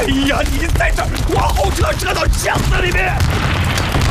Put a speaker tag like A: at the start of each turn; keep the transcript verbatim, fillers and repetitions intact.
A: 呀，你在这儿，往后撤，撤到巷子里面。